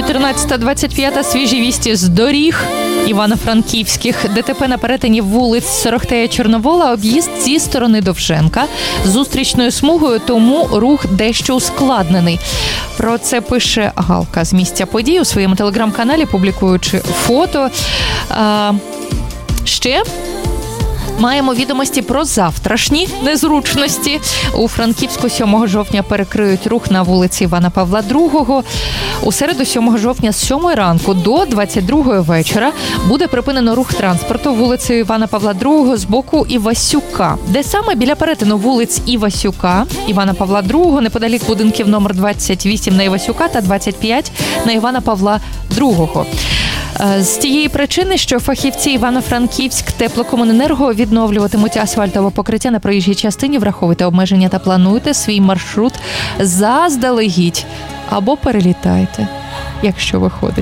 14:25. Свіжі вісті з доріг івано-франківських. ДТП на перетині вулиць Сорохтея Чорновола, об'їзд зі сторони Довженка зустрічною смугою, тому рух дещо ускладнений. Про це пише Галка з місця подій у своєму телеграм-каналі, публікуючи фото. Ще маємо відомості про завтрашні незручності. У Франківську 7 жовтня перекриють рух на вулиці Івана Павла II. У середу 7 жовтня з 7 ранку до 22 вечора буде припинено рух транспорту вулицею Івана Павла II з боку Івасюка. Де саме? Біля перетину вулиць Івасюка, Івана Павла II, неподалік будинків номер 28 на Івасюка та 25 на Івана Павла II. З тієї причини, що фахівці Івано-Франківськ теплокомуненерго відновлюватимуть асфальтове покриття на проїжджій частині, враховуйте обмеження та плануйте свій маршрут заздалегідь або перелітайте, якщо виходить.